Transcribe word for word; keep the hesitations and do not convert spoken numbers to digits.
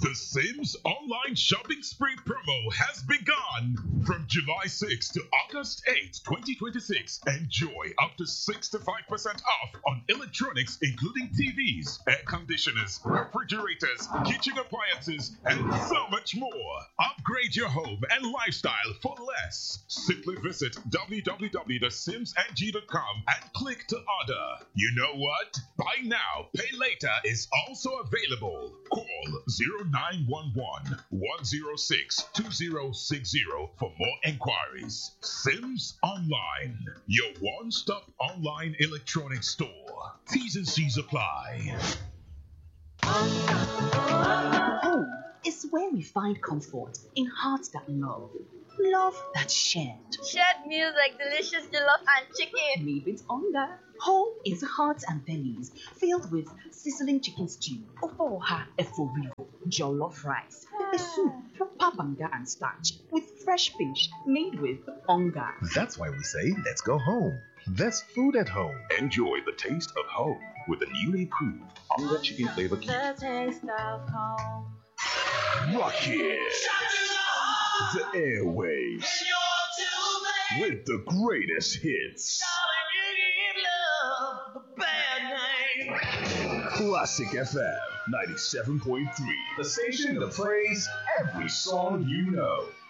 The Sims online shopping spree promo has begun. From July sixth to August eighth, twenty twenty-six, enjoy up to sixty-five percent off on electronics including T Vs, air conditioners, refrigerators, kitchen appliances, and so much more. Upgrade your home and lifestyle for less. Simply visit w w w dot sims n g dot com and click to order. You know what? Buy now, pay later is also available. Call zero nine one one, one zero six, two zero six zero for more inquiries. Sims Online, your one-stop online electronics store. T's and C's apply. Home is where we find comfort in hearts that love. Love that's shared. Shared meals like delicious jollof and chicken. Made with hunger. Home is hearts and bellies filled with sizzling chicken stew, ofoha eforivo, jollof rice, pepper soup, papanga and starch, with fresh fish made with hunger. That's why we say, let's go home. There's food at home. Enjoy the taste of home with the newly improved Hunger Chicken Flavor Cube. The taste of home. Rock it! The airwaves with the greatest hits. Classic F M ninety-seven point three, the station that plays every song you know.